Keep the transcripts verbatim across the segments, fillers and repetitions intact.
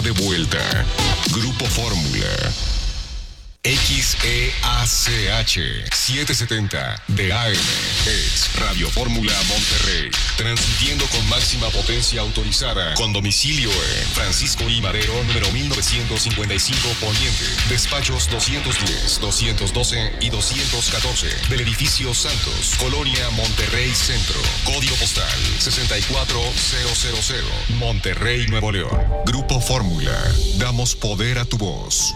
de vuelta. Grupo Fórmula. X E A C H setecientos setenta de A M es Radio Fórmula Monterrey, transmitiendo con máxima potencia autorizada, con domicilio en Francisco I. Madero, número mil novecientos cincuenta y cinco Poniente, despachos doscientos diez, doscientos doce y doscientos catorce, del edificio Santos, Colonia Monterrey Centro, código postal sesenta y cuatro mil, Monterrey, Nuevo León. Grupo Fórmula, damos poder a tu voz.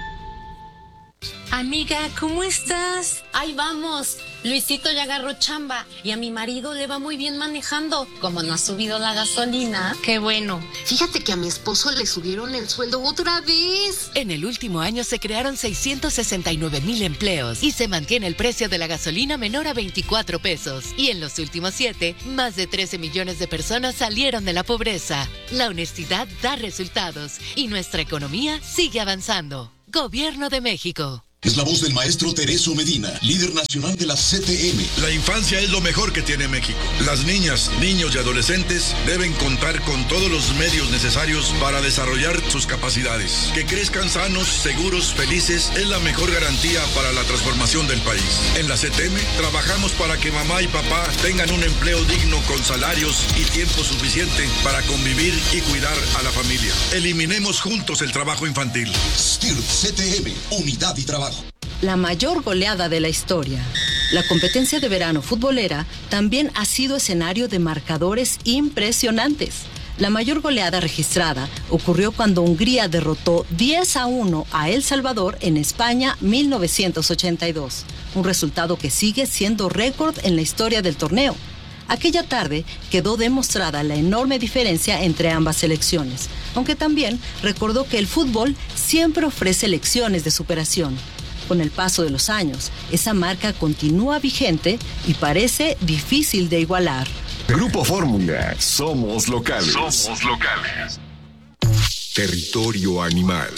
Amiga, ¿cómo estás? Ahí vamos. Luisito ya agarró chamba y a mi marido le va muy bien manejando. Como no ha subido la gasolina. Qué bueno. Fíjate que a mi esposo le subieron el sueldo otra vez. En el último año se crearon seiscientos sesenta y nueve mil empleos y se mantiene el precio de la gasolina menor a veinticuatro pesos. Y en los últimos siete, más de trece millones de personas salieron de la pobreza. La honestidad da resultados y nuestra economía sigue avanzando. Gobierno de México. Es la voz del maestro Tereso Medina, líder nacional de la C T M. La infancia es lo mejor que tiene México. Las niñas, niños y adolescentes deben contar con todos los medios necesarios para desarrollar sus capacidades. Que crezcan sanos, seguros, felices es la mejor garantía para la transformación del país. En la C T M trabajamos para que mamá y papá tengan un empleo digno con salarios y tiempo suficiente para convivir y cuidar a la familia. Eliminemos juntos el trabajo infantil. S T I R C T M, unidad y trabajo. La mayor goleada de la historia. La competencia de verano futbolera también ha sido escenario de marcadores impresionantes. La mayor goleada registrada ocurrió cuando Hungría derrotó diez a uno a El Salvador en España mil novecientos ochenta y dos, un resultado que sigue siendo récord en la historia del torneo. Aquella tarde quedó demostrada la enorme diferencia entre ambas selecciones, aunque también recordó que el fútbol siempre ofrece lecciones de superación. Con el paso de los años, esa marca continúa vigente y parece difícil de igualar. Grupo Fórmula, somos locales. Somos locales. Territorio animal.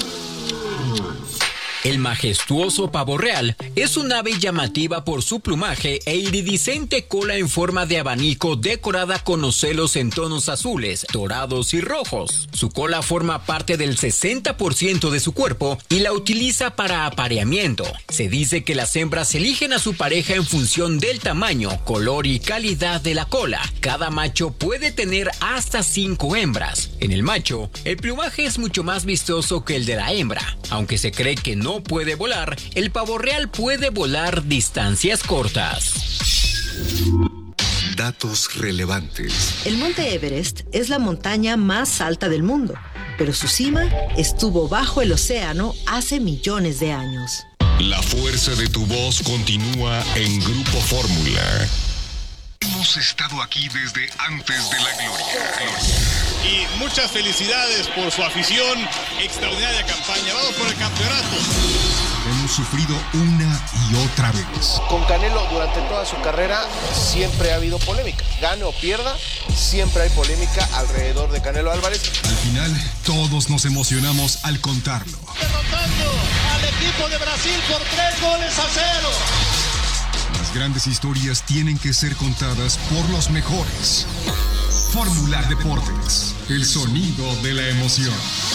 El majestuoso pavo real es un ave llamativa por su plumaje e iridiscente cola en forma de abanico decorada con ocelos en tonos azules, dorados y rojos. Su cola forma parte del sesenta por ciento de su cuerpo y la utiliza para apareamiento. Se dice que las hembras eligen a su pareja en función del tamaño, color y calidad de la cola. Cada macho puede tener hasta cinco hembras. En el macho, el plumaje es mucho más vistoso que el de la hembra. Aunque se cree que no puede volar, el pavo real puede volar distancias cortas. Datos relevantes. El Monte Everest es la montaña más alta del mundo, pero su cima estuvo bajo el océano hace millones de años. La fuerza de tu voz continúa en Grupo Fórmula. Hemos estado aquí desde antes de la gloria. gloria. Y muchas felicidades por su afición, extraordinaria campaña. Vamos por el campeonato. Hemos sufrido una y otra vez. Con Canelo durante toda su carrera siempre ha habido polémica. Gane o pierda, siempre hay polémica alrededor de Canelo Álvarez. Al final, todos nos emocionamos al contarlo. Derrotando al equipo de Brasil por tres goles a cero. Las grandes historias tienen que ser contadas por los mejores. Fórmula Deportes, el sonido de la emoción.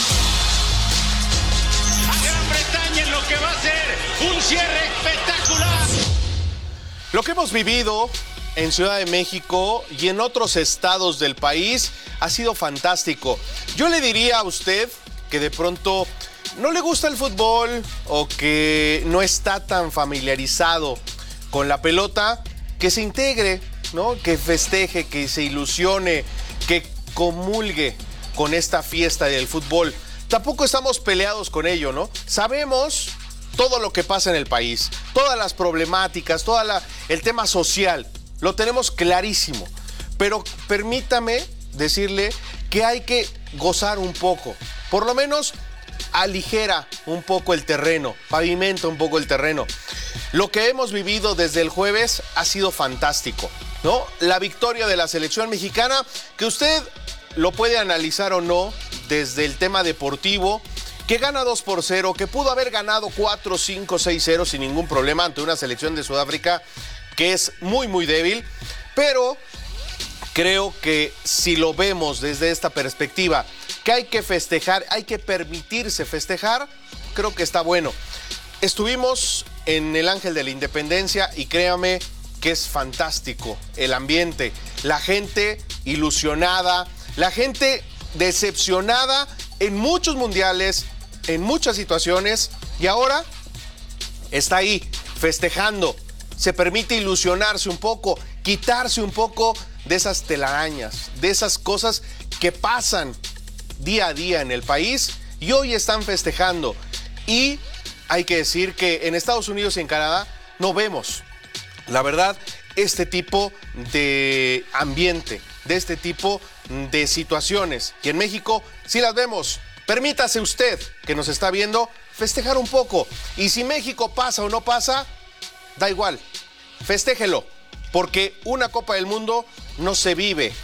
A Gran Bretaña en lo que va a ser un cierre espectacular. Lo que hemos vivido en Ciudad de México y en otros estados del país ha sido fantástico. Yo le diría a usted que de pronto no le gusta el fútbol o que no está tan familiarizado con la pelota, que se integre, ¿no? Que festeje, que se ilusione, que comulgue con esta fiesta del fútbol. Tampoco estamos peleados con ello, ¿no? Sabemos todo lo que pasa en el país, todas las problemáticas, todo el tema social, lo tenemos clarísimo. Pero permítame decirle que hay que gozar un poco, por lo menos aligera un poco el terreno, pavimenta un poco el terreno. Lo que hemos vivido desde el jueves ha sido fantástico, ¿no? La victoria de la selección mexicana, que usted lo puede analizar o no desde el tema deportivo, que gana dos por cero, que pudo haber ganado cuatro, cinco, seis cero sin ningún problema ante una selección de Sudáfrica que es muy, muy débil, pero creo que si lo vemos desde esta perspectiva, que hay que festejar, hay que permitirse festejar, creo que está bueno. Estuvimos en el Ángel de la Independencia y créame que es fantástico el ambiente, la gente ilusionada, la gente decepcionada en muchos mundiales, en muchas situaciones, y ahora está ahí festejando. Se permite ilusionarse un poco, quitarse un poco de esas telarañas, de esas cosas que pasan día a día en el país, y hoy están festejando. Y hay que decir que en Estados Unidos y en Canadá no vemos, la verdad, este tipo de ambiente, de este tipo de situaciones. Y en México sí las vemos. Permítase usted, que nos está viendo, festejar un poco. Y si México pasa o no pasa, da igual, festéjelo. Porque una Copa del Mundo no se vive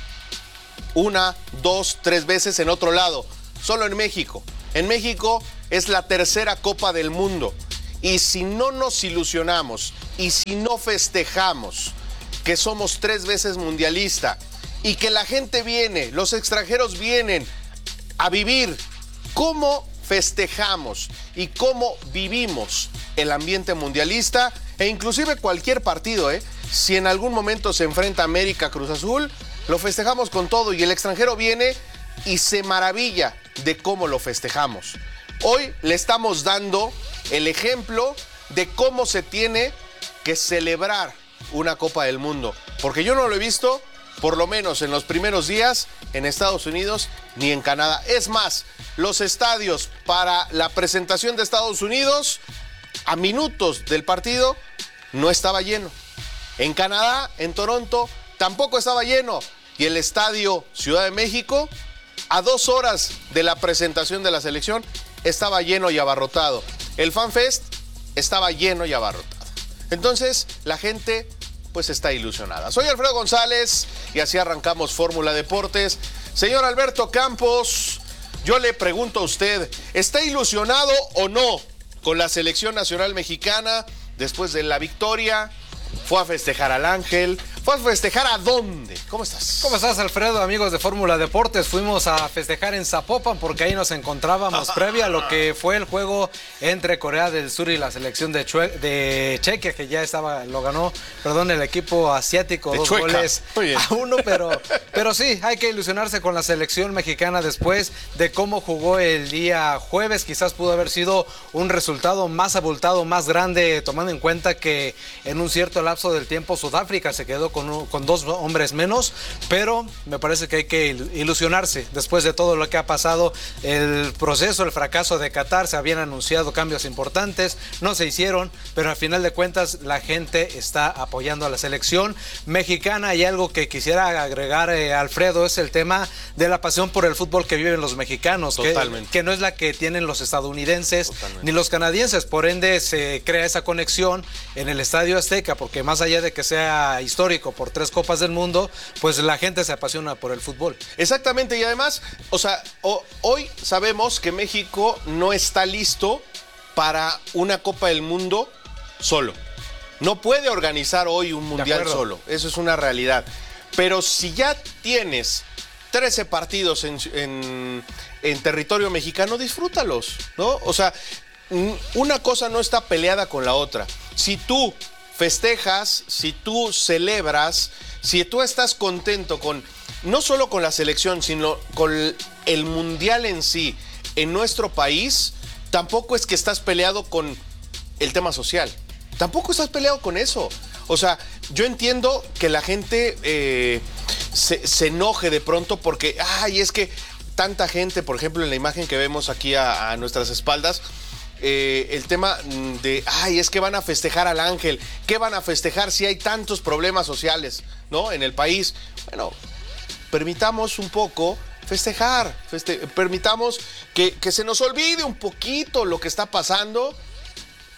una, dos, tres veces en otro lado. Solo en México. En México es la tercera Copa del Mundo. Y si no nos ilusionamos y si no festejamos que somos tres veces mundialista y que la gente viene, los extranjeros vienen a vivir cómo festejamos y cómo vivimos el ambiente mundialista, e inclusive cualquier partido, ¿eh? Si en algún momento se enfrenta América Cruz Azul, lo festejamos con todo y el extranjero viene y se maravilla de cómo lo festejamos. Hoy le estamos dando el ejemplo de cómo se tiene que celebrar una Copa del Mundo, porque yo no lo he visto, por lo menos en los primeros días, en Estados Unidos ni en Canadá. Es más, los estadios para la presentación de Estados Unidos, a minutos del partido, no estaba lleno. En Canadá, en Toronto, tampoco estaba lleno. Y el estadio Ciudad de México, a dos horas de la presentación de la selección, estaba lleno y abarrotado. El FanFest estaba lleno y abarrotado. Entonces, la gente pues está ilusionada. Soy Alfredo González y así arrancamos Fórmula Deportes. Señor Alberto Campos, yo le pregunto a usted, ¿está ilusionado o no con la selección nacional mexicana después de la victoria? Fue a festejar al Ángel. ¿Fue a festejar a dónde? ¿Cómo estás? ¿Cómo estás, Alfredo? Amigos de Fórmula Deportes, fuimos a festejar en Zapopan porque ahí nos encontrábamos previa a lo que fue el juego entre Corea del Sur y la selección de, Chue de Chequia, que ya estaba, lo ganó, perdón, el equipo asiático, de dos Chueca. goles a uno, pero, pero sí, hay que ilusionarse con la selección mexicana después de cómo jugó el día jueves. Quizás pudo haber sido un resultado más abultado, más grande, tomando en cuenta que en un cierto lapso del tiempo Sudáfrica se quedó con, un, con dos hombres menos, pero me parece que hay que ilusionarse después de todo lo que ha pasado, el proceso, el fracaso de Qatar. Se habían anunciado cambios importantes, no se hicieron, pero al final de cuentas la gente está apoyando a la selección mexicana. Y algo que quisiera agregar, eh, Alfredo, es el tema de la pasión por el fútbol que viven los mexicanos, que, que no es la que tienen los estadounidenses Totalmente. ni los canadienses. Por ende se crea esa conexión en el Estadio Azteca, porque más allá de que sea histórico por tres Copas del Mundo, pues la gente se apasiona por el fútbol. Exactamente, y además, o sea, o, hoy sabemos que México no está listo para una Copa del Mundo solo. No puede organizar hoy un mundial solo, eso es una realidad. Pero si ya tienes trece partidos en, en, en territorio mexicano, disfrútalos, ¿no? O sea, una cosa no está peleada con la otra. Si tú festejas, si tú celebras, si tú estás contento con, no solo con la selección, sino con el mundial en sí, en nuestro país, tampoco es que estás peleado con el tema social. Tampoco estás peleado con eso. O sea, yo entiendo que la gente eh, se, se enoje de pronto porque, ay, es que tanta gente, por ejemplo, en la imagen que vemos aquí a, a nuestras espaldas, Eh, el tema de, ay, es que van a festejar al Ángel. ¿Qué van a festejar si hay tantos problemas sociales, ¿no?, en el país? Bueno, permitamos un poco festejar, feste permitamos que, que se nos olvide un poquito lo que está pasando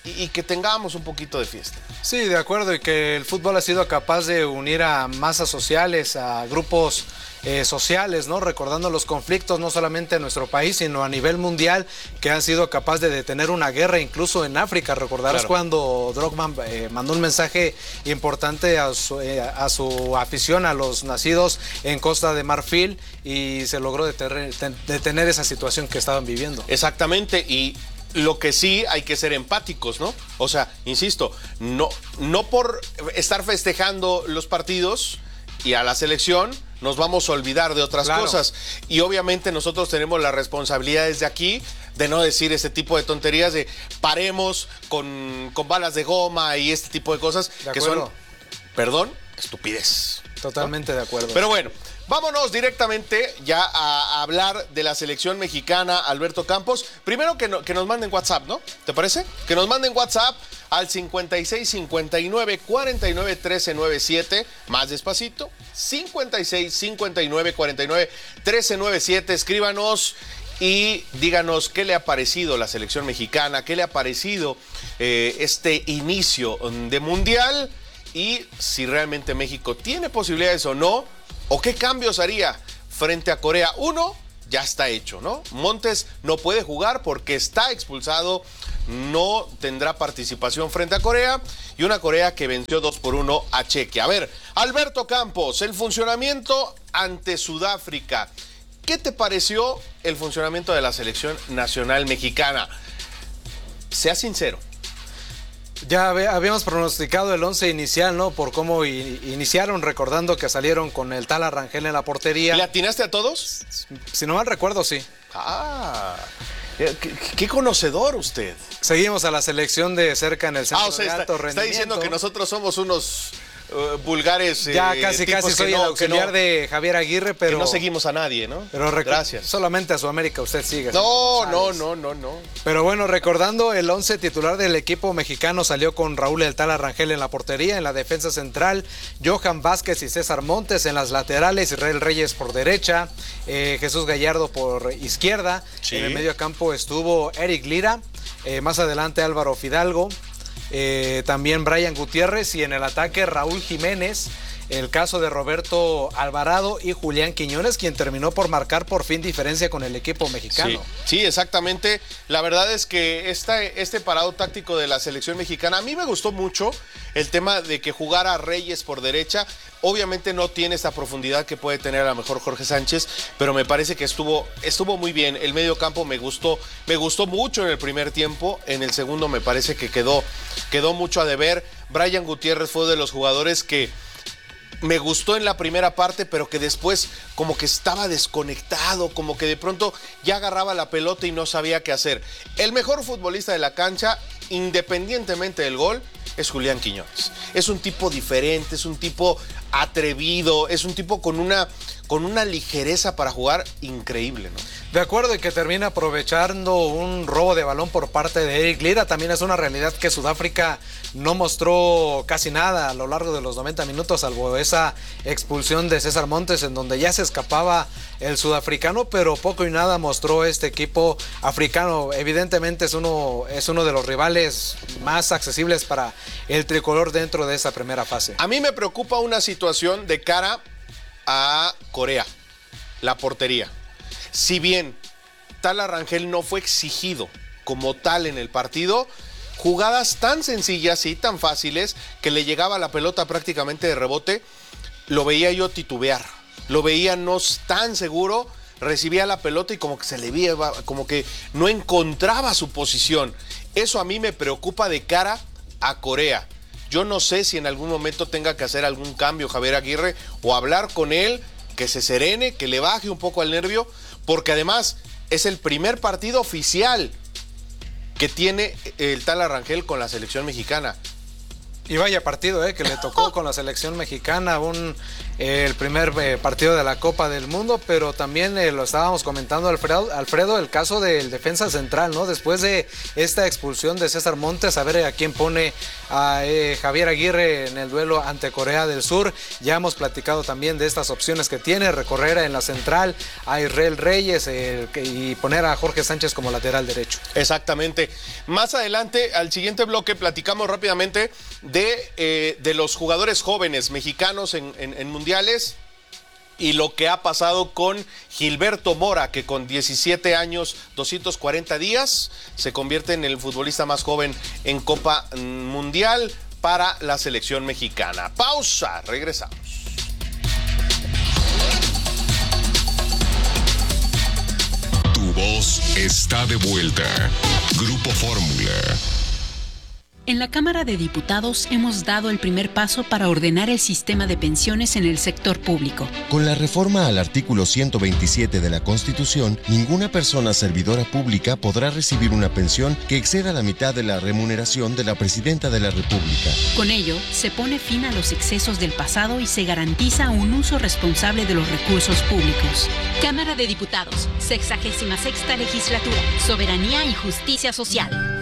y, y que tengamos un poquito de fiesta. Sí, de acuerdo, y que el fútbol ha sido capaz de unir a masas sociales, a grupos eh, sociales, ¿no? Recordando los conflictos no solamente en nuestro país, sino a nivel mundial, que han sido capaces de detener una guerra incluso en África. Recordarás claro. cuando Drogba eh, mandó un mensaje importante a su, eh, a su afición, a los nacidos en Costa de Marfil, y se logró detener, detener esa situación que estaban viviendo. Exactamente, y lo que sí hay que ser empáticos, ¿no? O sea, insisto, no, no por estar festejando los partidos y a la selección nos vamos a olvidar de otras claro. cosas. Y obviamente nosotros tenemos la responsabilidad desde aquí de no decir este tipo de tonterías de paremos con, con balas de goma y este tipo de cosas de que son, perdón, estupidez. Totalmente ¿no? de acuerdo. Pero bueno, vámonos directamente ya a hablar de la selección mexicana, Alberto Campos. Primero que, no, que nos manden WhatsApp, ¿no? ¿Te parece? Que nos manden WhatsApp al cincuenta y seis, cincuenta y nueve, cuarenta y nueve, trece, noventa y siete. Más despacito. cincuenta y seis, cincuenta y nueve, cuarenta y nueve, trece, noventa y siete. Escríbanos y díganos qué le ha parecido la selección mexicana, qué le ha parecido eh, este inicio de Mundial y si realmente México tiene posibilidades o no. ¿O qué cambios haría frente a Corea? Uno, ya está hecho, ¿no? Montes no puede jugar porque está expulsado, no tendrá participación frente a Corea, y una Corea que venció dos por uno a Chequia. A ver, Alberto Campos, el funcionamiento ante Sudáfrica. ¿Qué te pareció el funcionamiento de la selección nacional mexicana? Sea sincero. Ya habíamos pronosticado el once inicial, ¿no? Por cómo iniciaron, recordando que salieron con el Tala Rangel en la portería. ¿Le atinaste a todos? Si no mal recuerdo, sí. Ah, qué, qué conocedor usted. Seguimos a la selección de cerca en el centro ah, o sea, de alto está, rendimiento. Está diciendo que nosotros somos unos uh, vulgares. Ya eh, casi casi soy no, el auxiliar no, de Javier Aguirre, pero... Que no seguimos a nadie, ¿no? Pero gracias. Solamente a Sudamérica usted sigue. No, no, no, no, no. Pero bueno, recordando, el once titular del equipo mexicano salió con Raúl El Tala Rangel en la portería, en la defensa central, Johan Vázquez y César Montes, en las laterales, Israel Reyes por derecha, eh, Jesús Gallardo por izquierda, sí. En el medio campo estuvo Eric Lira, eh, más adelante Álvaro Fidalgo, Eh, también Brian Gutiérrez, y en el ataque Raúl Jiménez, el caso de Roberto Alvarado y Julián Quiñones, quien terminó por marcar por fin diferencia con el equipo mexicano. Sí, sí, exactamente. La verdad es que esta, este parado táctico de la selección mexicana, a mí me gustó mucho el tema de que jugara Reyes por derecha. Obviamente no tiene esta profundidad que puede tener a lo mejor Jorge Sánchez, pero me parece que estuvo, estuvo muy bien. El medio campo me gustó, me gustó mucho en el primer tiempo. En el segundo me parece que quedó, quedó mucho a deber. Brian Gutiérrez fue de los jugadores que me gustó en la primera parte, pero que después como que estaba desconectado, como que de pronto ya agarraba la pelota y no sabía qué hacer. El mejor futbolista de la cancha, independientemente del gol, es Julián Quiñones. Es un tipo diferente, es un tipo atrevido, es un tipo con una, con una ligereza para jugar increíble, ¿no? De acuerdo, y que termina aprovechando un robo de balón por parte de Eric Lira. También es una realidad que Sudáfrica no mostró casi nada a lo largo de los noventa minutos, salvo esa expulsión de César Montes, en donde ya se escapaba el sudafricano, pero poco y nada mostró este equipo africano. Evidentemente es uno, es uno de los rivales más accesibles para el tricolor dentro de esa primera fase. A mí me preocupa una situación de cara a Corea, la portería. Si bien Tala Rangel no fue exigido como tal en el partido, jugadas tan sencillas y tan fáciles que le llegaba la pelota prácticamente de rebote, lo veía yo titubear, lo veía no tan seguro, recibía la pelota y como que se le veía, como que no encontraba su posición. Eso a mí me preocupa de cara a Corea. Yo no sé si en algún momento tenga que hacer algún cambio Javier Aguirre o hablar con él, que se serene, que le baje un poco al nervio, porque además es el primer partido oficial que tiene el Tala Rangel con la selección mexicana. Y vaya partido eh, que le tocó con la selección mexicana, un, eh, el primer eh, partido de la Copa del Mundo, pero también eh, lo estábamos comentando, Alfredo, Alfredo, el caso del defensa central, ¿no? Después de esta expulsión de César Montes, a ver a quién pone a eh, Javier Aguirre en el duelo ante Corea del Sur. Ya hemos platicado también de estas opciones que tiene, recorrer en la central a Israel Reyes eh, y poner a Jorge Sánchez como lateral derecho. Exactamente. Más adelante, al siguiente bloque, platicamos rápidamente de, eh, de los jugadores jóvenes mexicanos en, en, en mundiales y lo que ha pasado con Gilberto Mora, que con diecisiete años, doscientos cuarenta días, se convierte en el futbolista más joven en Copa Mundial para la selección mexicana. Pausa, regresamos. Tu voz está de vuelta. Grupo Fórmula. En la Cámara de Diputados hemos dado el primer paso para ordenar el sistema de pensiones en el sector público. Con la reforma al artículo ciento veintisiete de la Constitución, ninguna persona servidora pública podrá recibir una pensión que exceda la mitad de la remuneración de la Presidenta de la República. Con ello, se pone fin a los excesos del pasado y se garantiza un uso responsable de los recursos públicos. Cámara de Diputados, sexagésima sexta legislatura, soberanía y justicia social.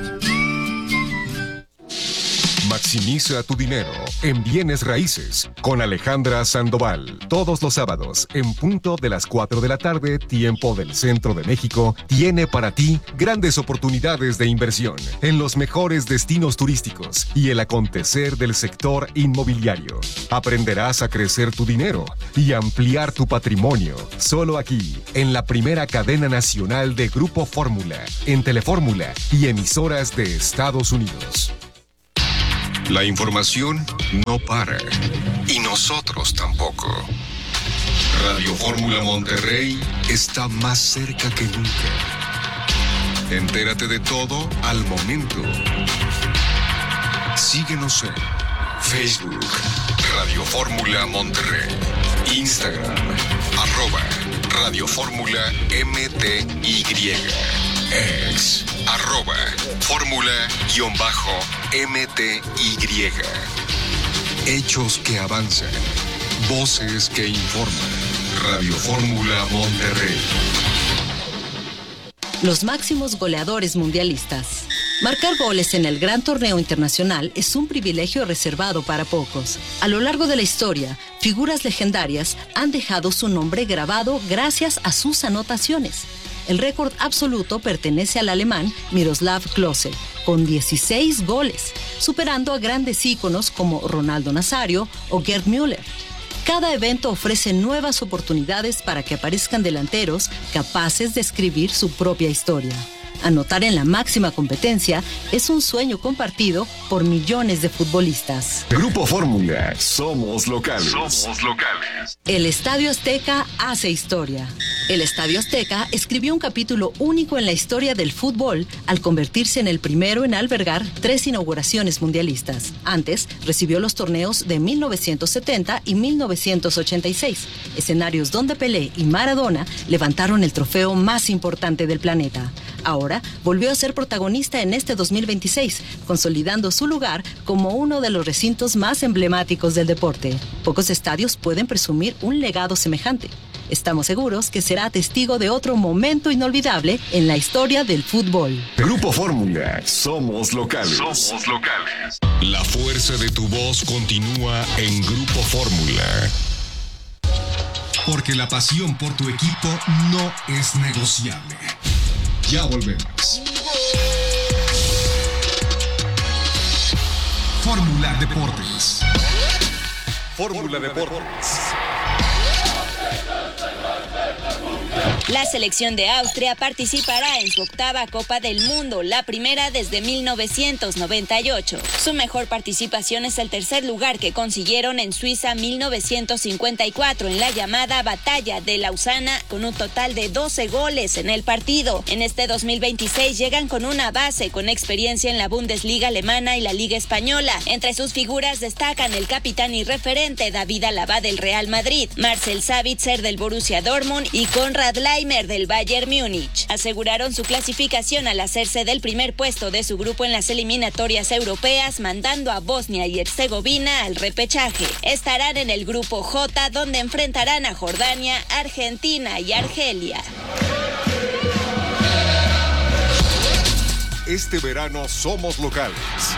Maximiza tu dinero en bienes raíces con Alejandra Sandoval. Todos los sábados, en punto de las cuatro de la tarde, tiempo del Centro de México, tiene para ti grandes oportunidades de inversión en los mejores destinos turísticos y el acontecer del sector inmobiliario. Aprenderás a crecer tu dinero y ampliar tu patrimonio. Solo aquí, en la primera cadena nacional de Grupo Fórmula, en Telefórmula y emisoras de Estados Unidos. La información no para. Y nosotros tampoco. Radio Fórmula Monterrey está más cerca que nunca. Entérate de todo al momento. Síguenos en Facebook, Radio Fórmula Monterrey. Instagram, arroba Radio Fórmula M T Y. Ex, arroba Fórmula-M T Y. Hechos que avanzan. Voces que informan. Radio Fórmula Monterrey. Los máximos goleadores mundialistas. Marcar goles en el gran torneo internacional es un privilegio reservado para pocos. A lo largo de la historia, figuras legendarias han dejado su nombre grabado gracias a sus anotaciones. El récord absoluto pertenece al alemán Miroslav Klose, con dieciséis goles, superando a grandes íconos como Ronaldo Nazario o Gerd Müller. Cada evento ofrece nuevas oportunidades para que aparezcan delanteros capaces de escribir su propia historia. Anotar en la máxima competencia es un sueño compartido por millones de futbolistas. Grupo Fórmula, somos locales. Somos locales. El Estadio Azteca hace historia. El Estadio Azteca escribió un capítulo único en la historia del fútbol al convertirse en el primero en albergar tres inauguraciones mundialistas. Antes, recibió los torneos de mil novecientos setenta y mil novecientos ochenta y seis, escenarios donde Pelé y Maradona levantaron el trofeo más importante del planeta. Ahora volvió a ser protagonista en este dos mil veintiséis, consolidando su lugar como uno de los recintos más emblemáticos del deporte. Pocos estadios pueden presumir un legado semejante. Estamos seguros que será testigo de otro momento inolvidable en la historia del fútbol. Grupo Fórmula, somos locales. Somos locales. La fuerza de tu voz continúa en Grupo Fórmula. Porque la pasión por tu equipo no es negociable. Ya volvemos. Fórmula Deportes. Fórmula Deportes. La selección de Austria participará en su octava Copa del Mundo, la primera desde mil novecientos noventa y ocho. Su mejor participación es el tercer lugar que consiguieron en Suiza mil novecientos cincuenta y cuatro en la llamada Batalla de Lausana, con un total de doce goles en el partido. En este dos mil veintiséis llegan con una base con experiencia en la Bundesliga alemana y la Liga española. Entre sus figuras destacan el capitán y referente David Alaba del Real Madrid, Marcel Sabitzer del Borussia Dortmund y Konrad Leimer Alzheimer del Bayern Múnich. Aseguraron su clasificación al hacerse del primer puesto de su grupo en las eliminatorias europeas, mandando a Bosnia y Herzegovina al repechaje. Estarán en el grupo J, donde enfrentarán a Jordania, Argentina y Argelia. Este verano somos locales.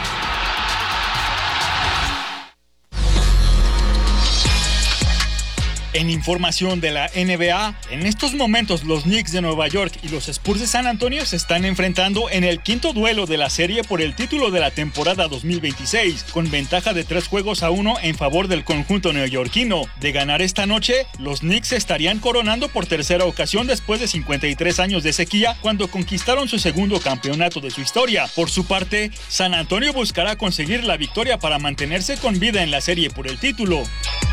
En información de la N B A, en estos momentos los Knicks de Nueva York y los Spurs de San Antonio se están enfrentando en el quinto duelo de la serie por el título de la temporada dos mil veintiséis, con ventaja de tres juegos a uno en favor del conjunto neoyorquino. De ganar esta noche, los Knicks se estarían coronando por tercera ocasión después de cincuenta y tres años de sequía, cuando conquistaron su segundo campeonato de su historia. Por su parte, San Antonio buscará conseguir la victoria para mantenerse con vida en la serie por el título.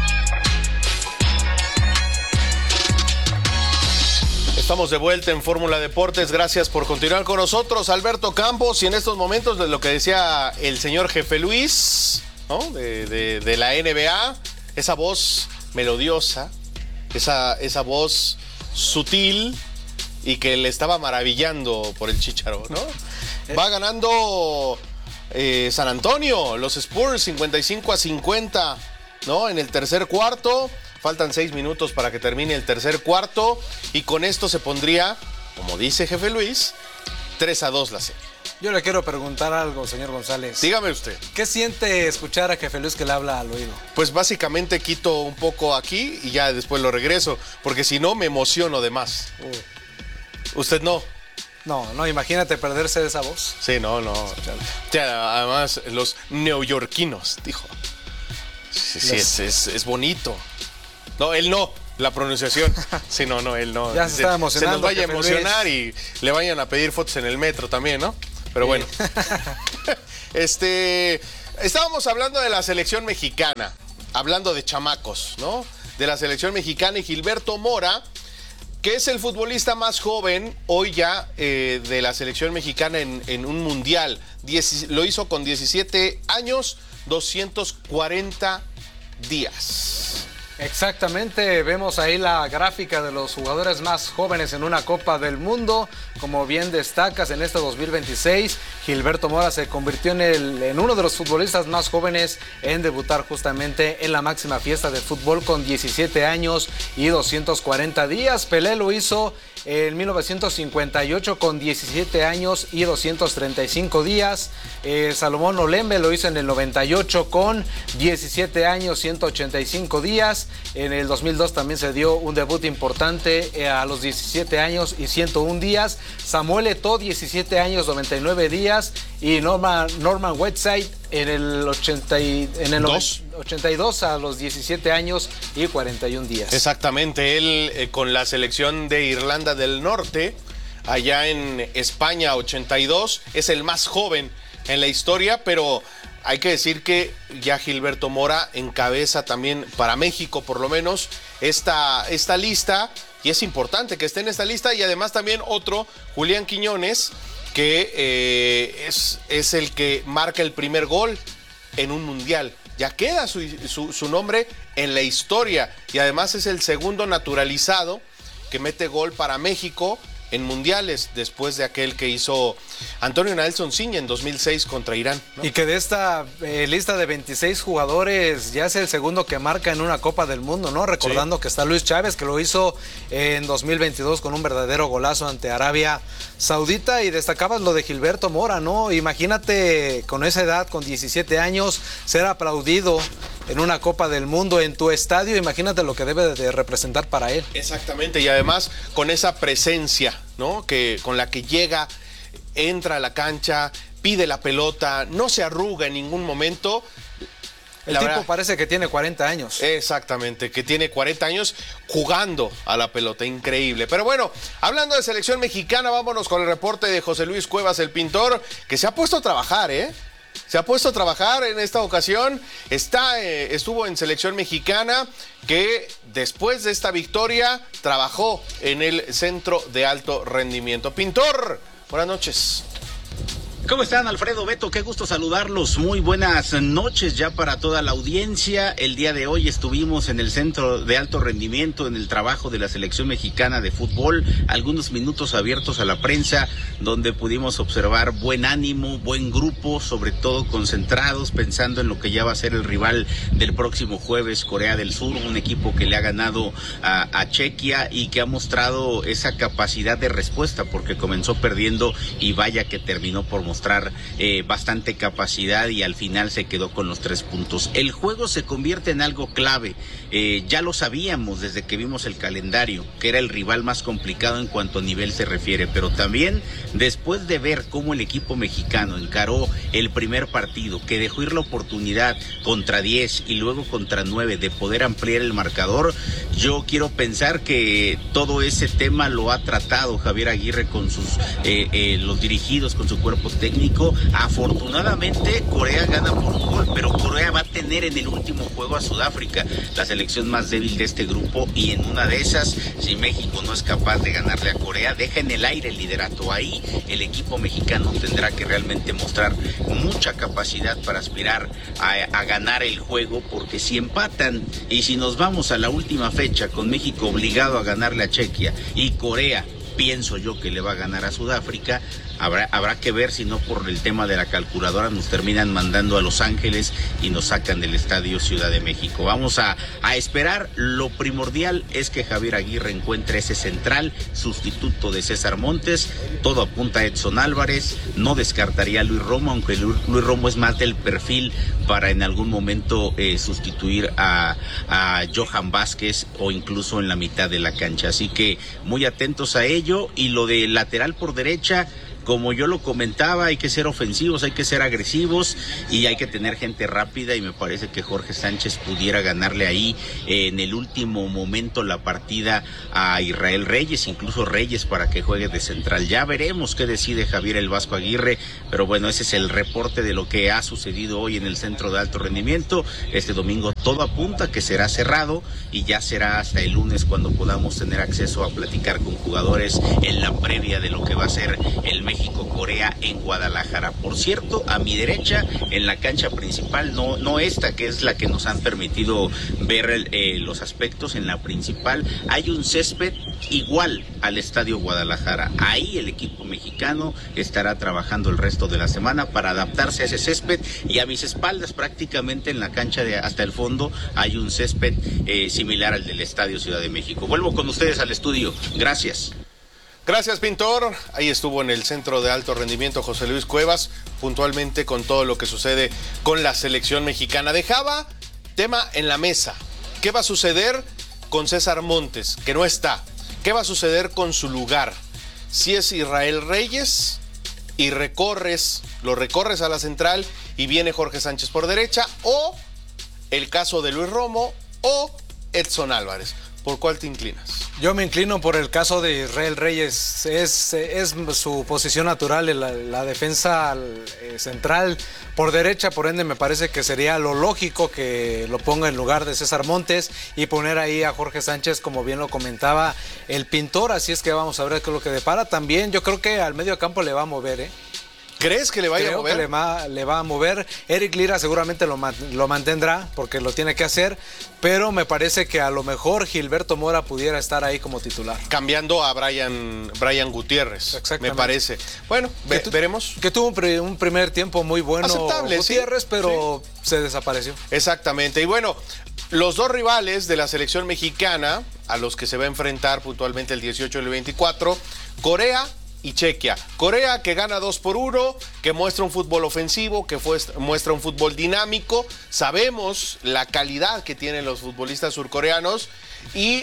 Estamos de vuelta en Fórmula Deportes, gracias por continuar con nosotros, Alberto Campos, y en estos momentos de lo que decía el señor Jefe Luis, ¿no? de, de, de la N B A, esa voz melodiosa, esa, esa voz sutil y que le estaba maravillando por el chícharo, ¿no? Va ganando eh, San Antonio, los Spurs cincuenta y cinco a cincuenta, ¿no? En el tercer cuarto. Faltan seis minutos para que termine el tercer cuarto y con esto se pondría, como dice Jefe Luis, tres a dos la serie. Yo le quiero preguntar algo, señor González. Dígame usted. ¿Qué siente escuchar a Jefe Luis que le habla al oído? Pues básicamente quito un poco aquí y ya después lo regreso, porque si no me emociono de más. Uh. ¿Usted no? No, no, imagínate perderse de esa voz. Sí, no, no. O sea, además, los neoyorquinos, dijo. Sí, sí, es, es, es bonito. No, él no, la pronunciación. Sí, no, no, él no. Ya se, se está emocionando. Se nos vaya a emocionar Luis. Y le vayan a pedir fotos en el metro también, ¿no? Pero sí. Bueno. este, estábamos hablando de la selección mexicana, hablando de chamacos, ¿no? De la selección mexicana y Gilberto Mora, que es el futbolista más joven hoy ya eh, de la selección mexicana en, en un mundial. Diez, lo hizo con diecisiete años, doscientos cuarenta días. Exactamente, vemos ahí la gráfica de los jugadores más jóvenes en una Copa del Mundo. Como bien destacas, en este dos mil veintiséis, Gilberto Mora se convirtió en, el, en uno de los futbolistas más jóvenes en debutar justamente en la máxima fiesta del fútbol con diecisiete años y doscientos cuarenta días. Pelé lo hizo en mil novecientos cincuenta y ocho con diecisiete años y doscientos treinta y cinco días. Eh, Salomón Olembe lo hizo en el noventa y ocho con diecisiete años, ciento ochenta y cinco días. En el dos mil dos también se dio un debut importante eh, a los diecisiete años y ciento uno días. Samuel Eto'o, diecisiete años, noventa y nueve días. Y Norman, Norman Whiteside en el, ochenta y, en el ochenta y dos a los diecisiete años y cuarenta y un días. Exactamente, él eh, con la selección de Irlanda del Norte, allá en España, ochenta y dos, es el más joven en la historia, pero hay que decir que ya Gilberto Mora encabeza también para México, por lo menos, esta, esta lista, y es importante que esté en esta lista, y además también otro, Julián Quiñones, que eh, es, es el que marca el primer gol en un mundial. Ya queda su, su, su nombre en la historia, y además es el segundo naturalizado que mete gol para México en mundiales, después de aquel que hizo Antonio Nelson Ciña en dos mil seis contra Irán, ¿no? Y que de esta eh, lista de veintiséis jugadores ya es el segundo que marca en una Copa del Mundo, ¿no? Recordando sí. que está Luis Chávez, que lo hizo en dos mil veintidós con un verdadero golazo ante Arabia Saudita, y destacabas lo de Gilberto Mora, ¿no? Imagínate con esa edad, con diecisiete años, ser aplaudido en una Copa del Mundo en tu estadio, imagínate lo que debe de representar para él. Exactamente, y además con esa presencia, ¿no? Que con la que llega, entra a la cancha, pide la pelota, no se arruga en ningún momento. El la tipo verdad, parece que tiene cuarenta años. Exactamente, que tiene cuarenta años jugando a la pelota, increíble. Pero bueno, hablando de selección mexicana, vámonos con el reporte de José Luis Cuevas, el pintor, que se ha puesto a trabajar, ¿eh? Se ha puesto a trabajar en esta ocasión, está, eh, estuvo en selección mexicana, que después de esta victoria trabajó en el centro de alto rendimiento. Pintor, buenas noches. ¿Cómo están, Alfredo, Beto? Qué gusto saludarlos. Muy buenas noches ya para toda la audiencia. El día de hoy estuvimos en el Centro de Alto Rendimiento, en el trabajo de la Selección Mexicana de Fútbol. Algunos minutos abiertos a la prensa, donde pudimos observar buen ánimo, buen grupo, sobre todo concentrados, pensando en lo que ya va a ser el rival del próximo jueves, Corea del Sur, un equipo que le ha ganado a, a Chequia y que ha mostrado esa capacidad de respuesta, porque comenzó perdiendo y vaya que terminó por mostrar mostrar eh, bastante capacidad y al final se quedó con los tres puntos. El juego se convierte en algo clave. Eh, ya lo sabíamos desde que vimos el calendario, que era el rival más complicado en cuanto a nivel se refiere, pero también después de ver cómo el equipo mexicano encaró el primer partido, que dejó ir la oportunidad contra diez y luego contra nueve de poder ampliar el marcador, yo quiero pensar que todo ese tema lo ha tratado Javier Aguirre con sus eh, eh, los dirigidos, con su cuerpo técnico. Afortunadamente Corea gana por un gol, pero Corea va a tener en el último juego a Sudáfrica, la selección más débil de este grupo, y en una de esas, si México no es capaz de ganarle a Corea, deja en el aire el liderato. Ahí el equipo mexicano tendrá que realmente mostrar mucha capacidad para aspirar a, a ganar el juego, porque si empatan y si nos vamos a la última fecha con México obligado a ganarle a Chequia y Corea, pienso yo que le va a ganar a Sudáfrica, Habrá, habrá que ver si no por el tema de la calculadora nos terminan mandando a Los Ángeles y nos sacan del Estadio Ciudad de México. Vamos a, a esperar. Lo primordial es que Javier Aguirre encuentre ese central sustituto de César Montes. Todo apunta a Edson Álvarez. No descartaría a Luis Romo, aunque Luis, Luis Romo es más del perfil para en algún momento eh, sustituir a, a Johan Vázquez o incluso en la mitad de la cancha. Así que muy atentos a ello. Y lo de lateral por derecha, como yo lo comentaba, hay que ser ofensivos, hay que ser agresivos y hay que tener gente rápida, y me parece que Jorge Sánchez pudiera ganarle ahí eh, en el último momento la partida a Israel Reyes, incluso Reyes para que juegue de central. Ya veremos qué decide Javier el Vasco Aguirre, pero bueno, ese es el reporte de lo que ha sucedido hoy en el Centro de Alto Rendimiento. Este domingo todo apunta que será cerrado y ya será hasta el lunes cuando podamos tener acceso a platicar con jugadores en la previa de lo que va a ser el México Corea en Guadalajara. Por cierto, a mi derecha, en la cancha principal, no, no esta que es la que nos han permitido ver eh, los aspectos, en la principal hay un césped igual al Estadio Guadalajara. Ahí el equipo mexicano estará trabajando el resto de la semana para adaptarse a ese césped, y a mis espaldas, prácticamente en la cancha de hasta el fondo, hay un césped eh, similar al del Estadio Ciudad de México. Vuelvo con ustedes al estudio. Gracias. Gracias, Pintor. Ahí estuvo en el Centro de Alto Rendimiento José Luis Cuevas, puntualmente con todo lo que sucede con la selección mexicana. Dejaba tema en la mesa. ¿Qué va a suceder con César Montes, que no está? ¿Qué va a suceder con su lugar? Si es Israel Reyes y recorres, lo recorres a la central y viene Jorge Sánchez por derecha, o el caso de Luis Romo o Edson Álvarez. ¿Por cuál te inclinas? Yo me inclino por el caso de Israel Reyes. Es, es su posición natural, la, la defensa eh, central por derecha, por ende me parece que sería lo lógico que lo ponga en lugar de César Montes y poner ahí a Jorge Sánchez, como bien lo comentaba el Pintor. Así es que vamos a ver qué es lo que depara. También yo creo que al medio campo le va a mover, ¿eh? ¿Crees que le vaya Creo a mover? Que le, va, le va a mover. Eric Lira seguramente lo, lo mantendrá porque lo tiene que hacer, pero me parece que a lo mejor Gilberto Mora pudiera estar ahí como titular. Cambiando a Brian, Brian Gutiérrez, me parece. Bueno, ve, tu, veremos. Que tuvo un, pre, un primer tiempo muy bueno aceptable, Gutiérrez, sí, pero sí. se desapareció. Exactamente. Y bueno, los dos rivales de la selección mexicana, a los que se va a enfrentar puntualmente el dieciocho y el veinticuatro, Corea y Chequia. Corea, que gana dos por uno, que muestra un fútbol ofensivo, que fue, muestra un fútbol dinámico. Sabemos la calidad que tienen los futbolistas surcoreanos y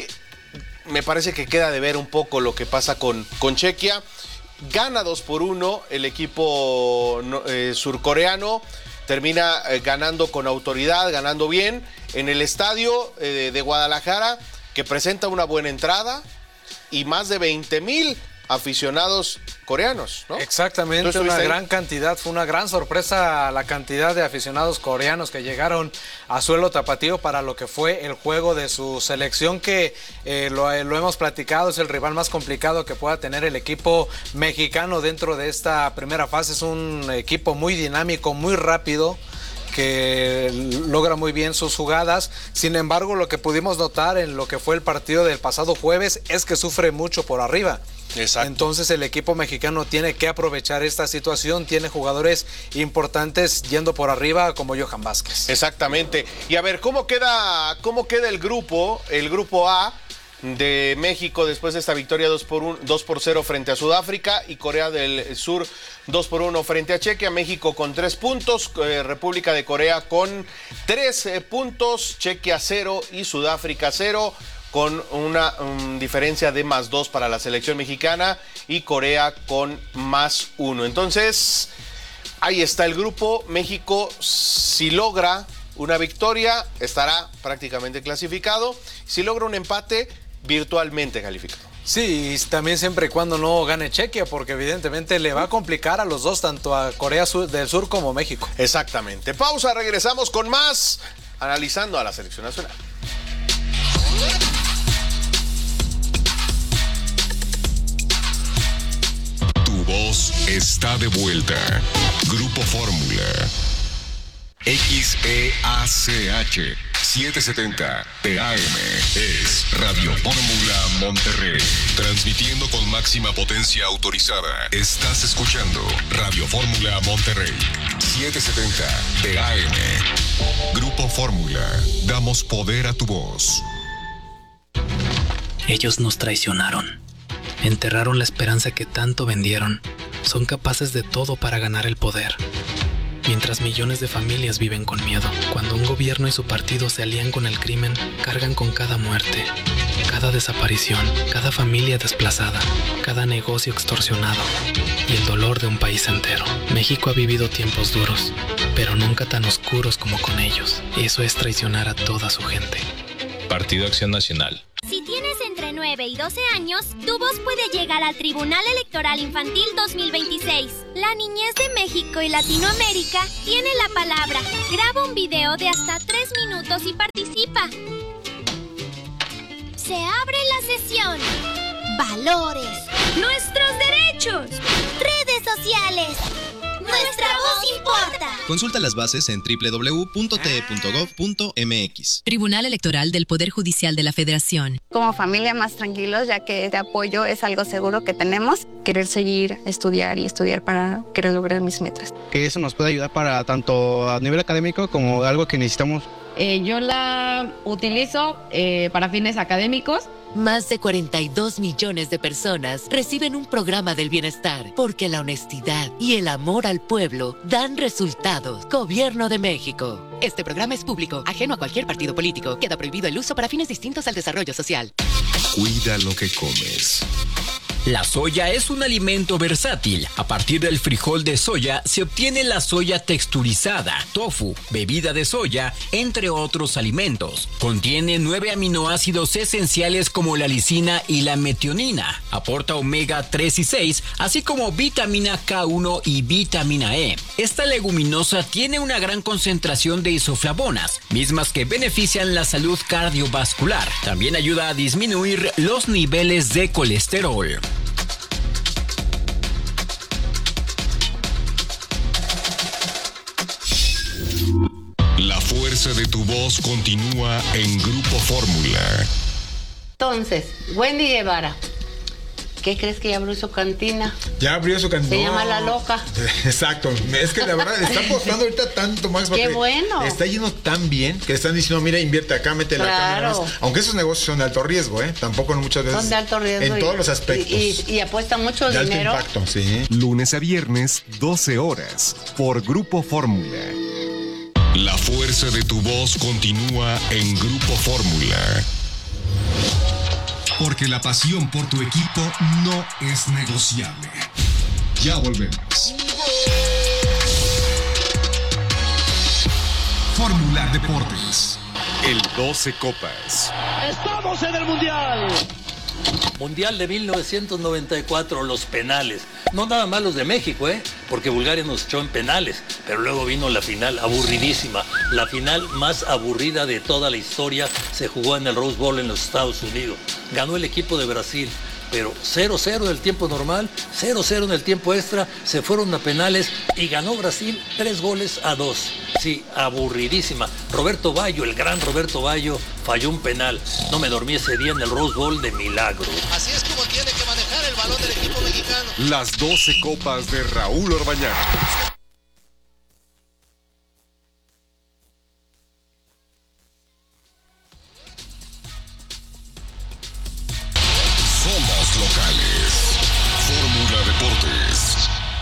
me parece que queda de ver un poco lo que pasa con, con Chequia. Gana dos por uno el equipo eh, surcoreano, termina eh, ganando con autoridad, ganando bien en el estadio eh, de Guadalajara, que presenta una buena entrada y más de veinte mil aficionados coreanos, ¿no? Exactamente, una gran cantidad, fue una gran sorpresa la cantidad de aficionados coreanos que llegaron a suelo tapatío para lo que fue el juego de su selección, que eh, lo, lo hemos platicado, es el rival más complicado que pueda tener el equipo mexicano dentro de esta primera fase. Es un equipo muy dinámico, muy rápido, que logra muy bien sus jugadas. Sin embargo, lo que pudimos notar en lo que fue el partido del pasado jueves es que sufre mucho por arriba. Exacto. Entonces el equipo mexicano tiene que aprovechar esta situación, tiene jugadores importantes yendo por arriba como Johan Vázquez. Exactamente. Y a ver, ¿cómo queda, cómo queda el grupo, el grupo A de México después de esta victoria dos por cero frente a Sudáfrica y Corea del Sur dos por uno frente a Chequia? México con tres puntos, eh, República de Corea con tres eh, puntos, Chequia cero y Sudáfrica cero, con una um, diferencia de más dos para la selección mexicana y Corea con más uno. Entonces, ahí está el grupo. México, si logra una victoria, estará prácticamente clasificado. Si logra un empate, virtualmente calificado. Sí, y también siempre y cuando no gane Chequia, porque evidentemente le va a complicar a los dos, tanto a Corea del Sur como México. Exactamente. Pausa, regresamos con más, analizando a la selección nacional. Tu voz está de vuelta. Grupo Fórmula. X E A C H setecientos setenta de A M es Radio Fórmula Monterrey. Transmitiendo con máxima potencia autorizada. Estás escuchando Radio Fórmula Monterrey. setecientos setenta de A M. Grupo Fórmula. Damos poder a tu voz. Ellos nos traicionaron. Enterraron la esperanza que tanto vendieron. Son capaces de todo para ganar el poder. Mientras millones de familias viven con miedo, cuando un gobierno y su partido se alían con el crimen, cargan con cada muerte, cada desaparición, cada familia desplazada, cada negocio extorsionado y el dolor de un país entero. México ha vivido tiempos duros, pero nunca tan oscuros como con ellos. Eso es traicionar a toda su gente. Partido Acción Nacional. Si tienes entre nueve y doce años, tu voz puede llegar al Tribunal Electoral Infantil dos mil veintiséis. La niñez de México y Latinoamérica tiene la palabra. Graba un video de hasta tres minutos y participa. Se abre la sesión. Valores. Nuestros derechos. Redes sociales. Nuestra voz importa. Consulta las bases en doble u doble u doble u punto t e punto gov punto m x. Tribunal Electoral del Poder Judicial de la Federación. Como familia más tranquilos, ya que este apoyo es algo seguro que tenemos. Querer seguir, estudiar y estudiar para querer lograr mis metas. Que eso nos puede ayudar para tanto a nivel académico como algo que necesitamos. Eh, yo la utilizo eh, para fines académicos. Más de cuarenta y dos millones de personas reciben un programa del bienestar porque la honestidad y el amor al pueblo dan resultados. Gobierno de México. Este programa es público, ajeno a cualquier partido político. Queda prohibido el uso para fines distintos al desarrollo social. Cuida lo que comes. La soya es un alimento versátil. A partir del frijol de soya se obtiene la soya texturizada, tofu, bebida de soya, entre otros alimentos. Contiene nueve aminoácidos esenciales como la lisina y la metionina. Aporta omega tres y seis, así como vitamina K uno y vitamina E. Esta leguminosa tiene una gran concentración de isoflavonas, mismas que benefician la salud cardiovascular. También ayuda a disminuir los niveles de colesterol. La fuerza de tu voz continúa en Grupo Fórmula. Entonces, Wendy Guevara, ¿qué crees que ya abrió su cantina? Ya abrió su cantina. Se llama La Loca. Exacto. Es que la verdad está apostando ahorita tanto más. Qué bueno. Está yendo tan bien que están diciendo, mira, invierte acá, mete la cámara más. Aunque esos negocios son de alto riesgo, ¿eh? Tampoco muchas veces. Son de alto riesgo. En y, todos los aspectos. Y, y, y apuesta mucho de dinero. Alto impacto, sí. Lunes a viernes, doce horas, por Grupo Fórmula. La fuerza de tu voz continúa en Grupo Fórmula. Porque la pasión por tu equipo no es negociable. Ya volvemos. Fórmula Deportes. El doce Copas. ¡Estamos en el Mundial! Mundial de mil novecientos noventa y cuatro, los penales. No nada más los de México, ¿eh? Porque Bulgaria nos echó en penales. Pero luego vino la final aburridísima. La final más aburrida de toda la historia se jugó en el Rose Bowl en los Estados Unidos. Ganó el equipo de Brasil. Pero cero cero en el tiempo normal, cero cero en el tiempo extra, se fueron a penales y ganó Brasil tres goles a dos. Sí, aburridísima. Roberto Baggio, el gran Roberto Baggio, falló un penal. No me dormí ese día en el Rose Bowl de milagro. Así es como tiene que manejar el balón del equipo mexicano. Las doce copas de Raúl Orbañán. Somos locales. Fórmula Deportes.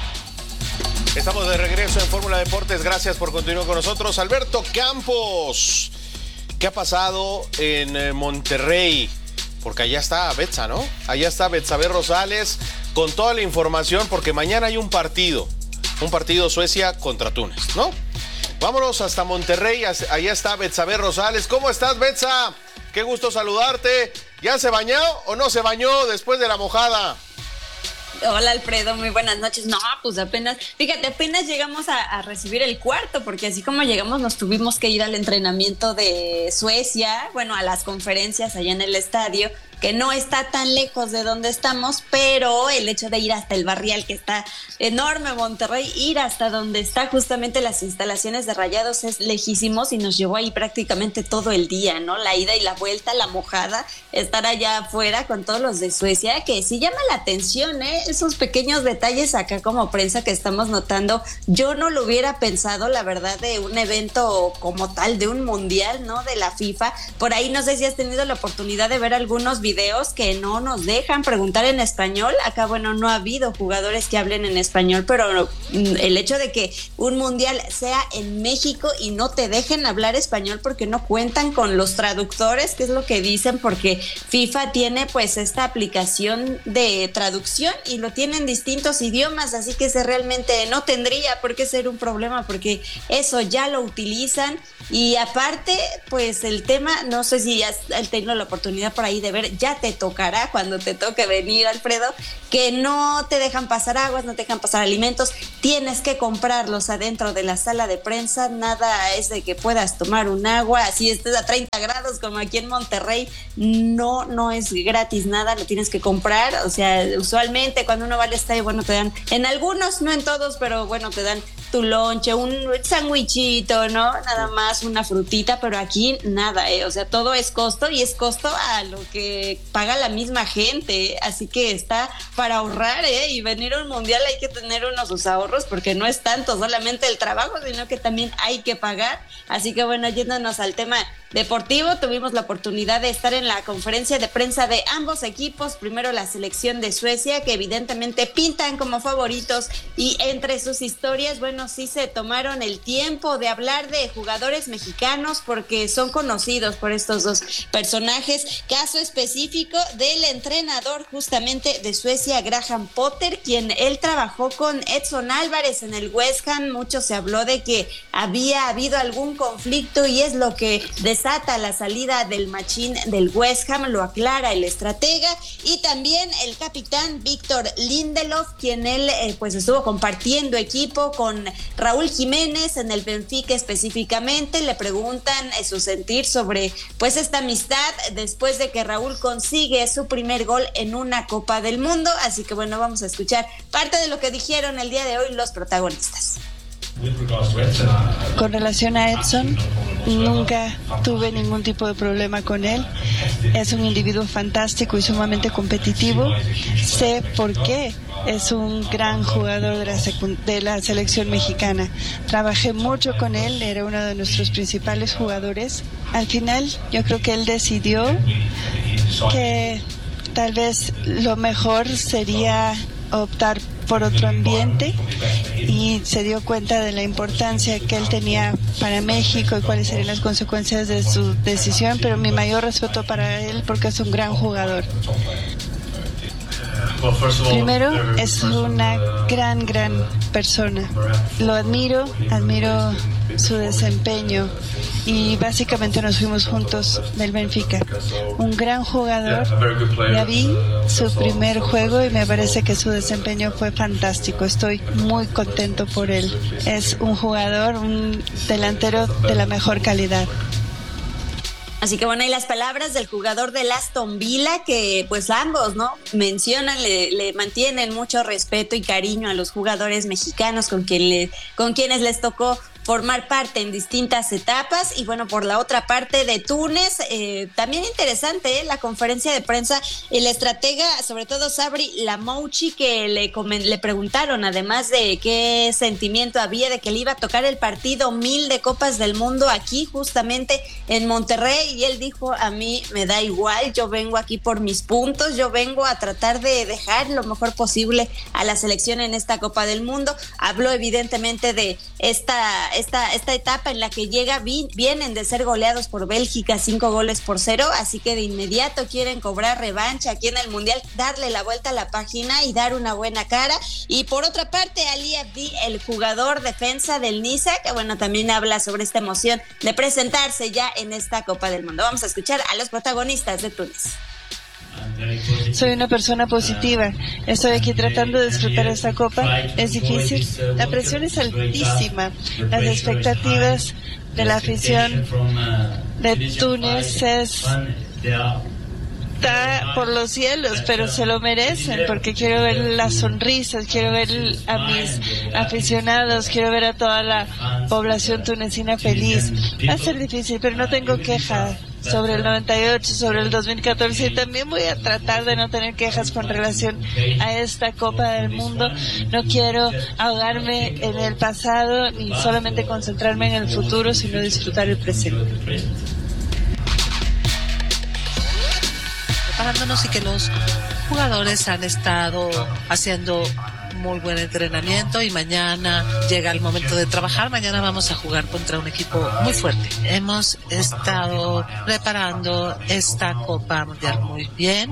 Estamos de regreso en Fórmula Deportes. Gracias por continuar con nosotros. Alberto Campos, ¿qué ha pasado en Monterrey? Porque allá está Betsa, ¿no? Allá está Betsabe Rosales con toda la información, porque mañana hay un partido. Un partido Suecia contra Túnez, ¿no? Vámonos hasta Monterrey. Allá está Betsabe Rosales. ¿Cómo estás, Betsa? Qué gusto saludarte. ¿Ya se bañó o no se bañó después de la mojada? Hola, Alfredo, muy buenas noches. No, pues apenas, fíjate, apenas llegamos a, a recibir el cuarto, porque así como llegamos nos tuvimos que ir al entrenamiento de Suecia, bueno, a las conferencias allá en el estadio, que no está tan lejos de donde estamos, pero el hecho de ir hasta el Barrial, que está enorme, Monterrey, ir hasta donde está justamente las instalaciones de Rayados es lejísimos y nos llevó ahí prácticamente todo el día, ¿no? La ida y la vuelta, la mojada, estar allá afuera con todos los de Suecia, que sí llama la atención, ¿eh? Esos pequeños detalles acá como prensa que estamos notando. Yo no lo hubiera pensado, la verdad, de un evento como tal, de un mundial, ¿no? De la FIFA. Por ahí no sé si has tenido la oportunidad de ver algunos videos videos que no nos dejan preguntar en español. Acá, bueno, no ha habido jugadores que hablen en español, pero el hecho de que un mundial sea en México y no te dejen hablar español porque no cuentan con los traductores, que es lo que dicen, porque FIFA tiene pues esta aplicación de traducción y lo tiene en distintos idiomas, así que ese realmente no tendría por qué ser un problema, porque eso ya lo utilizan. Y aparte, pues el tema, no sé si has tenido la oportunidad por ahí de ver, ya te tocará cuando te toque venir, Alfredo, que no te dejan pasar aguas, no te dejan pasar alimentos, tienes que comprarlos adentro de la sala de prensa, nada es de que puedas tomar un agua, así estés a treinta grados como aquí en Monterrey, no, no es gratis nada, lo tienes que comprar. O sea, usualmente cuando uno va al estadio, bueno, te dan, en algunos, no en todos, pero bueno, te dan tu lonche, un sándwichito, ¿no? Nada más, una frutita, pero aquí nada, ¿eh? O sea, todo es costo y es costo a lo que paga la misma gente, así que está para ahorrar, ¿eh? Y venir a un mundial hay que tener unos sus ahorros, porque no es tanto solamente el trabajo, sino que también hay que pagar. Así que bueno, yéndonos al tema deportivo, tuvimos la oportunidad de estar en la conferencia de prensa de ambos equipos. Primero la selección de Suecia, que evidentemente pintan como favoritos, y entre sus historias, bueno, sí se tomaron el tiempo de hablar de jugadores mexicanos, porque son conocidos por estos dos personajes. Caso específico del entrenador justamente de Suecia, Graham Potter, quien él trabajó con Edson Álvarez en el West Ham. Mucho se habló de que había habido algún conflicto y es lo que desata la salida del machín del West Ham, lo aclara el estratega. Y también el capitán Víctor Lindelof, quien él eh, pues estuvo compartiendo equipo con Raúl Jiménez en el Benfica específicamente. Le preguntan eh, su sentir sobre pues esta amistad después de que Raúl consigue su primer gol en una Copa del Mundo. Así que bueno, vamos a escuchar parte de lo que dijeron el día de hoy los protagonistas. Con relación a Edson, nunca tuve ningún tipo de problema con él. Es un individuo fantástico y sumamente competitivo. Sé por qué es un gran jugador de la, de la selección mexicana. Trabajé mucho con él, era uno de nuestros principales jugadores. Al final, yo creo que él decidió que tal vez lo mejor sería optar por otro ambiente, y se dio cuenta de la importancia que él tenía para México y cuáles serían las consecuencias de su decisión, pero mi mayor respeto para él porque es un gran jugador. Primero, es una gran, gran persona. Lo admiro, admiro su desempeño y básicamente nos fuimos juntos del Benfica. Un gran jugador, ya vi su primer juego y me parece que su desempeño fue fantástico. Estoy muy contento por él. Es un jugador, un delantero de la mejor calidad. Así que bueno, y las palabras del jugador del Aston Villa, que pues ambos, ¿no? Mencionan, le, le mantienen mucho respeto y cariño a los jugadores mexicanos con, quien le, con quienes les tocó formar parte en distintas etapas. Y bueno, por la otra parte de Túnez, eh, también interesante ¿eh? la conferencia de prensa, el estratega, sobre todo Sabri Lamouchi, que le, comen, le preguntaron además de qué sentimiento había de que le iba a tocar el partido mil de Copas del Mundo aquí justamente en Monterrey, y él dijo: a mí me da igual, yo vengo aquí por mis puntos, yo vengo a tratar de dejar lo mejor posible a la selección en esta Copa del Mundo. Habló evidentemente de esta Esta, esta etapa en la que llega, vi, vienen de ser goleados por Bélgica cinco goles por cero, así que de inmediato quieren cobrar revancha aquí en el Mundial, darle la vuelta a la página y dar una buena cara. Y por otra parte, Ali Abdi, el jugador defensa del Niza, que bueno, también habla sobre esta emoción de presentarse ya en esta Copa del Mundo. Vamos a escuchar a los protagonistas de Túnez. Soy una persona positiva. Estoy aquí tratando de disfrutar esta copa. Es difícil. La presión es altísima. Las expectativas de la afición de Túnez es... está por los cielos, pero se lo merecen, porque quiero ver las sonrisas, quiero ver a mis aficionados, quiero ver a toda la población tunecina feliz. Va a ser difícil, pero no tengo queja sobre el noventa y ocho, sobre el dos mil catorce, y también voy a tratar de no tener quejas con relación a esta Copa del Mundo. No quiero ahogarme en el pasado ni solamente concentrarme en el futuro, sino disfrutar el presente. Preparándonos, y que los jugadores han estado haciendo muy buen entrenamiento, y mañana llega el momento de trabajar. Mañana vamos a jugar contra un equipo muy fuerte. Hemos estado preparando esta Copa Mundial muy bien.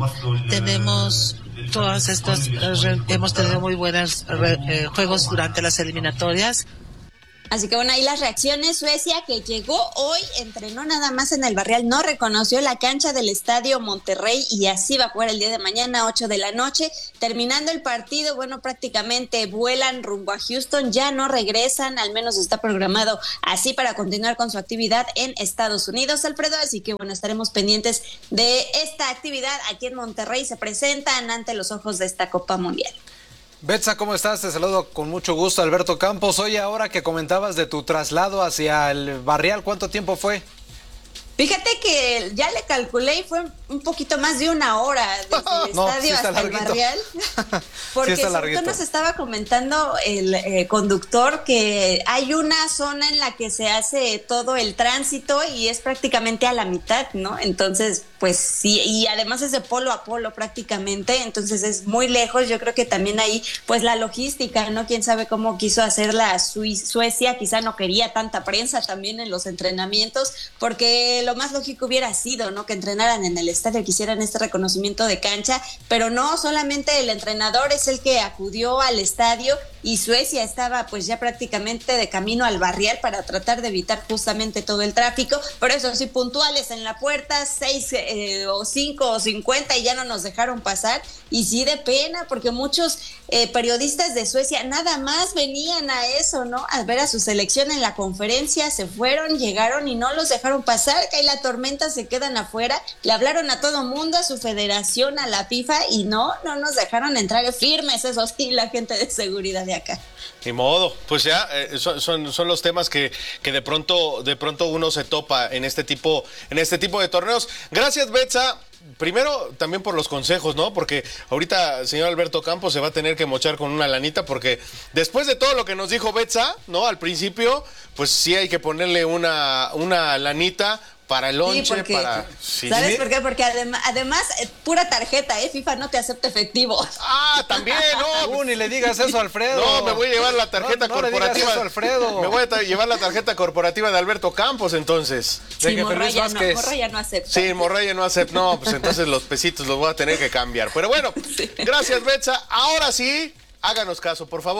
Tenemos todas estas, hemos tenido muy buenos eh, juegos durante las eliminatorias. Así que bueno, ahí las reacciones. Suecia, que llegó hoy, entrenó nada más en el Barrial, no reconoció la cancha del Estadio Monterrey, y así va a jugar el día de mañana, ocho de la noche. Terminando el partido, bueno, prácticamente vuelan rumbo a Houston, ya no regresan, al menos está programado así para continuar con su actividad en Estados Unidos, Alfredo. Así que bueno, estaremos pendientes de esta actividad aquí en Monterrey. Se presentan ante los ojos de esta Copa Mundial. Betsa, ¿cómo estás? Te saludo con mucho gusto, Alberto Campos. Oye, ahora que comentabas de tu traslado hacia el Barrial, ¿cuánto tiempo fue? Fíjate que ya le calculé y fue un poquito más de una hora desde el no, estadio sí hasta larguito. el Barrial. Porque sí sobre todo nos estaba comentando el eh, conductor que hay una zona en la que se hace todo el tránsito y es prácticamente a la mitad, ¿no? Entonces, pues sí, y además es de polo a polo prácticamente, entonces es muy lejos. Yo creo que también ahí, pues la logística, ¿no? Quién sabe cómo quiso hacerla Suecia, quizá no quería tanta prensa también en los entrenamientos, porque lo más lógico hubiera sido, ¿no? Que entrenaran en el estadio, que hicieran este reconocimiento de cancha, pero no, solamente el entrenador es el que acudió al estadio, y Suecia estaba pues ya prácticamente de camino al Barrial para tratar de evitar justamente todo el tráfico. Por eso sí, puntuales en la puerta, seis eh, o cinco o cincuenta, y ya no nos dejaron pasar. Y sí, de pena, porque muchos eh, periodistas de Suecia nada más venían a eso, ¿no? A ver a su selección en la conferencia, se fueron, llegaron y no los dejaron pasar, que hay la tormenta, se quedan afuera. Le hablaron a todo mundo, a su federación, a la FIFA, y no, no nos dejaron entrar. Firmes, eso sí, la gente de seguridad de acá. Ni modo, pues ya eh, son, son, son los temas que, que de pronto de pronto uno se topa en este tipo en este tipo de torneos. Gracias, Betsa. Primero, también por los consejos, ¿no? Porque ahorita, señor Alberto Campos, se va a tener que mochar con una lanita, porque después de todo lo que nos dijo Betsa, ¿no? Al principio, pues sí hay que ponerle una, una lanita para el lonche, sí, porque, para... Sí. ¿Sabes por qué? Porque además, además, pura tarjeta, ¿eh? FIFA no te acepta efectivo. Ah, también, no. Uh, ni le digas eso, Alfredo. No, me voy a llevar la tarjeta no, no corporativa. Le digas eso, Alfredo. Me voy a llevar la tarjeta corporativa de Alberto Campos, entonces. Sí, de Morraya no, Morraya no acepta. Sí, Morraya no acepta. No, pues entonces los pesitos los voy a tener que cambiar. Pero bueno, sí. Gracias, Betsa. Ahora sí, háganos caso, por favor.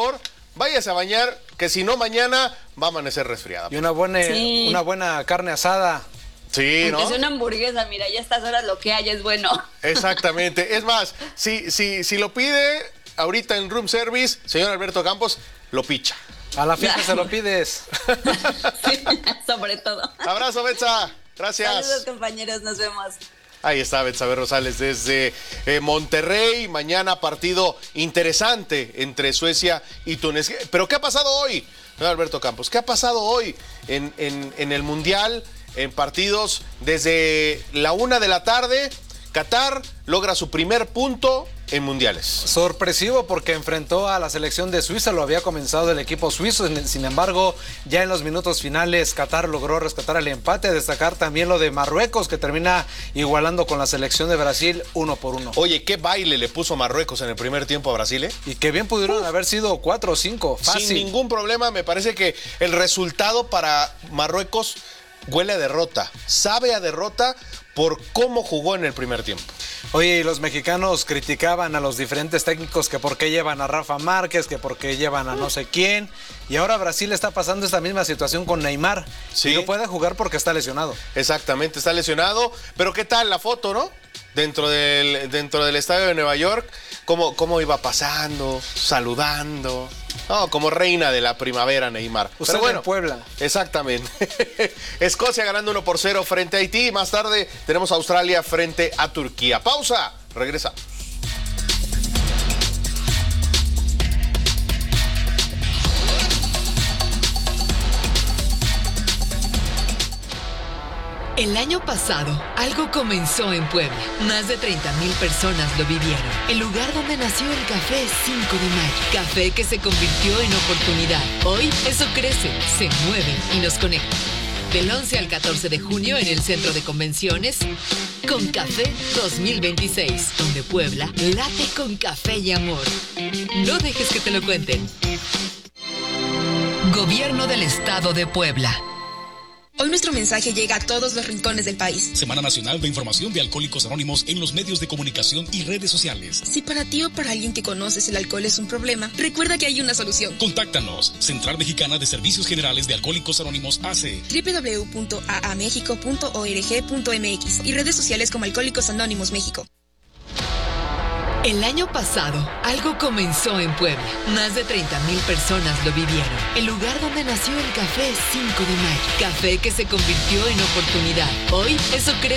váyase a bañar, que si no mañana va a amanecer resfriada. Y una buena, Sí. una buena carne asada. Sí, ¿no? Es una hamburguesa, mira, ya a estas horas lo que hay es bueno. Exactamente. Es más, si, si, si lo pide ahorita en room service, señor Alberto Campos, lo picha. A la fiesta se lo pides. Sobre todo. Abrazo, Betsa. Gracias. Saludos, compañeros, nos vemos. Ahí está Betsabe Rosales desde eh, Monterrey. Mañana partido interesante entre Suecia y Túnez. Pero ¿qué ha pasado hoy, señor Alberto Campos? ¿Qué ha pasado hoy en, en, en el Mundial? En partidos desde la una de la tarde, Qatar logra su primer punto en mundiales. Sorpresivo porque enfrentó a la selección de Suiza, lo había comenzado el equipo suizo, sin embargo, ya en los minutos finales Qatar logró rescatar el empate, a destacar también lo de Marruecos, que termina igualando con la selección de Brasil uno por uno. Oye, qué baile le puso Marruecos en el primer tiempo a Brasil, ¿eh? Y que bien pudieron uh, haber sido cuatro o cinco, fácil. Sin ningún problema, me parece que el resultado para Marruecos huele a derrota, sabe a derrota por cómo jugó en el primer tiempo. Oye, y los mexicanos criticaban a los diferentes técnicos que por qué llevan a Rafa Márquez, que por qué llevan a no sé quién, y ahora Brasil está pasando esta misma situación con Neymar, sí. Y no puede jugar porque está lesionado. Exactamente, está lesionado, pero ¿qué tal la foto, no? Dentro del, dentro del estadio de Nueva York, cómo, cómo iba pasando, saludando, oh, como reina de la primavera Neymar. Usted Pero bueno, en Puebla. Exactamente. Escocia ganando uno por cero frente a Haití. Más tarde tenemos a Australia frente a Turquía. Pausa, regresa. El año pasado, algo comenzó en Puebla. Más de treinta mil personas lo vivieron. El lugar donde nació el café cinco de mayo. Café que se convirtió en oportunidad. Hoy eso crece, se mueve y nos conecta. Del once al catorce de junio en el Centro de Convenciones, Con Café dos mil veintiséis, donde Puebla late con café y amor. No dejes que te lo cuenten. Gobierno del Estado de Puebla. Hoy nuestro mensaje llega a todos los rincones del país. Semana Nacional de Información de Alcohólicos Anónimos en los medios de comunicación y redes sociales. Si para ti o para alguien que conoces el alcohol es un problema, recuerda que hay una solución. Contáctanos. Central Mexicana de Servicios Generales de Alcohólicos Anónimos A C. doble u doble u doble u punto a a méxico punto org punto m x y redes sociales como Alcohólicos Anónimos México. El año pasado, algo comenzó en Puebla. Más de treinta mil personas lo vivieron. El lugar donde nació el café cinco de mayo. Café que se convirtió en oportunidad. Hoy eso crece.